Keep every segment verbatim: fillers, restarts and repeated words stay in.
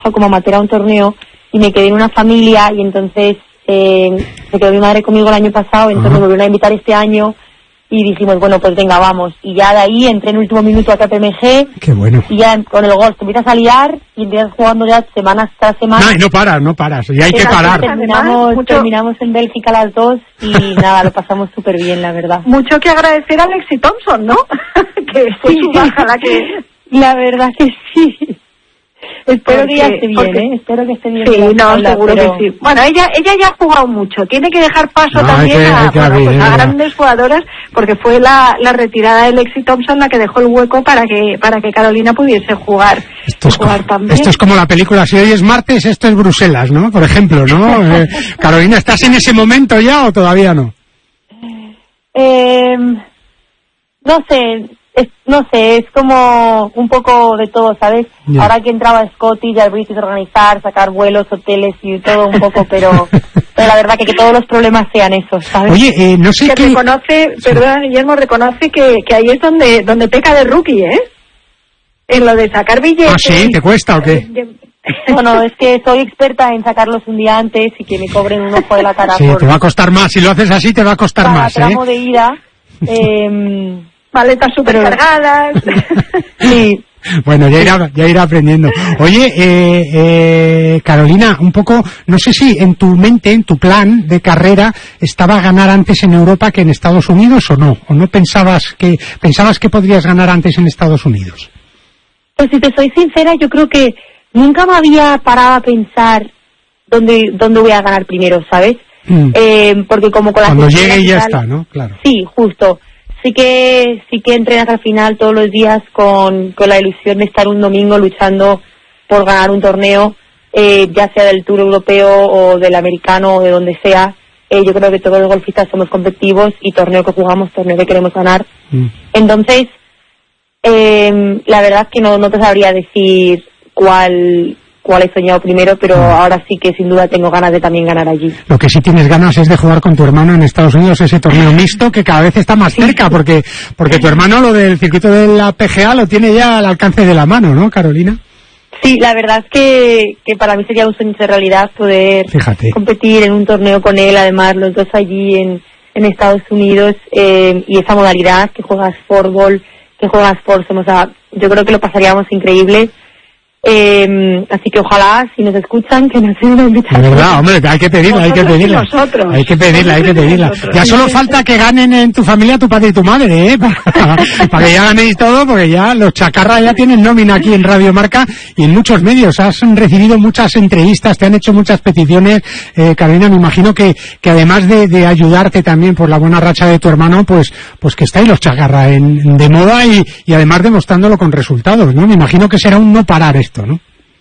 como amateur a un torneo y me quedé en una familia y entonces eh, se quedó mi madre conmigo el año pasado, entonces uh-huh. me volvieron a invitar este año y dijimos, bueno, pues venga, vamos. Y ya de ahí entré en el último minuto a K P M G. Qué bueno. Y ya con el golf te empiezas a liar y empiezas jugando ya semanas tras semana. No, y no paras, no paras, y hay que parar. Terminamos, mucho... terminamos en Bélgica las dos y nada, lo pasamos súper bien, la verdad. Mucho que agradecer a Lexi Thompson, ¿no? Que fue su baja la que... La verdad que sí. Espero porque, que ya esté bien, porque... ¿eh? Espero que esté bien. Sí, no, tabla, seguro pero... que sí. Bueno, ella ella ya ha jugado mucho. Tiene que dejar paso no, también que, a, que bueno, abrir, pues eh, a no. grandes jugadoras, porque fue la, la retirada de Lexi Thompson la que dejó el hueco para que para que Carolina pudiese jugar. Esto es, jugar como, también. Esto es como la película, si hoy es martes, esto es Bruselas, ¿no? Por ejemplo, ¿no? eh, Carolina, ¿estás en ese momento ya o todavía no? Eh, no sé... Es, no sé, es como un poco de todo, ¿sabes? Yeah. Ahora que entraba Scotty, ya el British organizar, sacar vuelos, hoteles y todo un poco, pero, pero la verdad que, que todos los problemas sean esos, ¿sabes? Oye, eh, no sé que qué... reconoce, sí. Perdón, Guillermo, reconoce que, que ahí es donde donde peca de rookie, ¿eh? En lo de sacar billetes... ¿Ah, sí? ¿Te cuesta o qué? Bueno, es que soy experta en sacarlos un día antes y que me cobren un ojo de la cara. Sí, por... te va a costar más, si lo haces así te va a costar Para más, tramo ¿eh? de ida, eh... maletas supercargadas. Sí. Bueno, ya irá, ya irá aprendiendo. Oye, eh, eh, Carolina, un poco, no sé si en tu mente, en tu plan de carrera, estaba ganar antes en Europa que en Estados Unidos o no, o no pensabas que pensabas que podrías ganar antes en Estados Unidos. Pues si te soy sincera, yo creo que nunca me había parado a pensar dónde dónde voy a ganar primero, ¿sabes? Mm. Eh, porque como con la cuando llegue y ya tal, está, ¿no? Claro. Sí, justo. Sí que sí que entrenas al final todos los días con, con la ilusión de estar un domingo luchando por ganar un torneo, eh, ya sea del Tour Europeo o del Americano o de donde sea. Eh, yo creo que todos los golfistas somos competitivos y torneo que jugamos, torneo que queremos ganar. Mm. Entonces, eh, la verdad es que no, no te sabría decir cuál... cuál he soñado primero, pero ahora sí que sin duda tengo ganas de también ganar allí. Lo que sí tienes ganas es de jugar con tu hermano en Estados Unidos, ese torneo mixto que cada vez está más cerca, porque porque tu hermano lo del circuito de la P G A lo tiene ya al alcance de la mano, ¿no, Carolina? Sí, la verdad es que, que para mí sería un sueño de realidad poder Fíjate. competir en un torneo con él, además los dos allí en, en Estados Unidos, eh, y esa modalidad que juegas fútbol, que juegas foursome, o sea, yo creo que lo pasaríamos increíble. Eh, así que ojalá, si nos escuchan, que nos den una invitación. De verdad, hombre, hay que pedirla, hay que pedirla. Nosotros. Hay que pedirla, hay que pedirla. Nosotros. Ya solo falta que ganen en tu familia tu padre y tu madre, ¿eh? Para, para que ya ganéis todo, porque ya los chacarras ya tienen nómina aquí en Radio Marca y en muchos medios. Has recibido muchas entrevistas, te han hecho muchas peticiones. Eh, Carolina, me imagino que, que además de, de ayudarte también por la buena racha de tu hermano, pues, pues que estáis los chacarras en, de moda y, y además demostrándolo con resultados, ¿no? Me imagino que será un no parar esto. ¿No?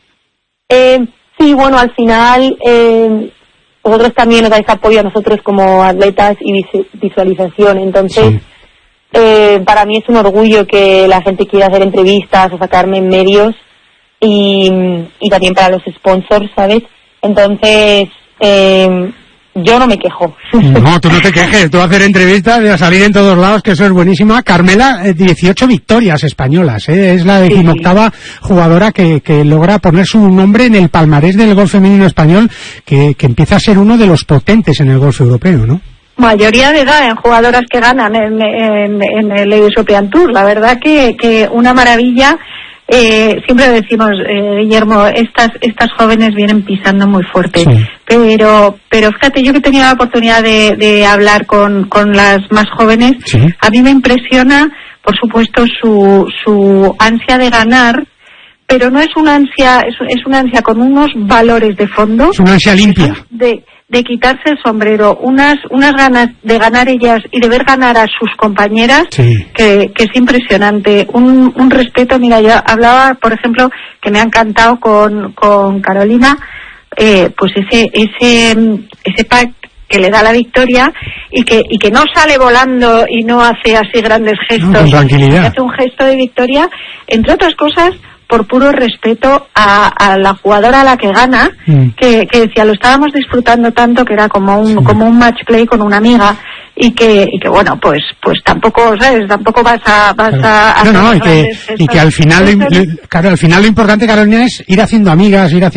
Eh, sí, bueno, al final eh, vosotros también nos dais apoyo a nosotros como atletas y visualización, entonces sí. eh, para mí es un orgullo que la gente quiera hacer entrevistas o sacarme en medios y, y también para los sponsors, ¿sabes? Entonces eh, yo no me quejo. No, tú no te quejes, tú hacer entrevistas y a salir en todos lados, que eso es buenísima. Carmela, eh, dieciocho victorias españolas, ¿eh? Es la decimoctava sí. jugadora que, que logra poner su nombre en el palmarés del golf femenino español, que, que empieza a ser uno de los potentes en el golf europeo, ¿no? Mayoría de edad en jugadoras que ganan en, en, en el Ladies European Tour, la verdad que, que una maravilla. Eh, siempre decimos, eh, Guillermo, estas estas jóvenes vienen pisando muy fuerte, sí. pero pero fíjate, yo que he tenido la oportunidad de, de hablar con, con las más jóvenes, sí. a mí me impresiona, por supuesto, su su ansia de ganar, pero no es una ansia, es, es una ansia con unos valores de fondo. Es una ansia limpia. De, de quitarse el sombrero, unas unas ganas de ganar ellas y de ver ganar a sus compañeras, sí. que, que es impresionante. Un, un respeto, mira, yo hablaba, por ejemplo, que me ha encantado con, con Carolina, eh, pues ese ese ese pack que le da la victoria y que y que no sale volando y no hace así grandes gestos, no, con tranquilidad. Hace un gesto de victoria, entre otras cosas, por puro respeto a, a la jugadora a la que gana, mm. que, que decía, lo estábamos disfrutando tanto que era como un sí. como un match play con una amiga y que y que bueno, pues pues tampoco, ¿sabes? Tampoco vas a vas claro. a, a no, no, y que, y que al final lo, claro, al final lo importante, Carolina, es ir haciendo amigas, ir haciendo